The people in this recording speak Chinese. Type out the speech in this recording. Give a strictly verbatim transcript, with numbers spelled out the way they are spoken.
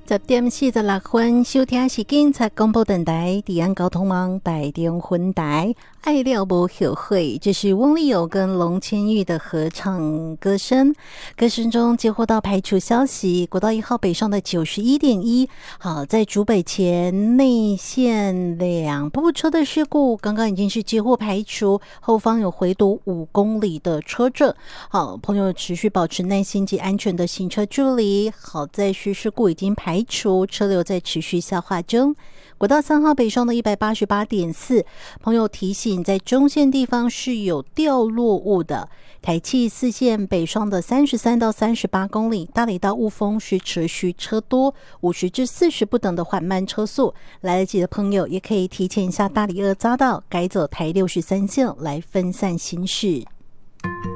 十点四十六分，收听是警察广播电台宜安交通网台中分台，爱了无后悔，这是翁立友跟龙千玉的合唱歌声。歌声中接获到排除消息，国道一号北上的九十一点一，好，在竹北前内线两部车的事故，刚刚已经是接获排除，后方有回堵五公里的车阵。好，朋友持续保持耐心及安全的行车距离。好在是事故已经排除，车流在持续消化中。国道三号北上的 一百八十八点四， 朋友提醒在中线地方是有掉落物的。台七四线北上的三十三到三十八公里，大里到雾峰是持续车多，五十至四十不等的缓慢车速。来得及的朋友也可以提前下大里二匝道，改走台六十三线来分散行驶。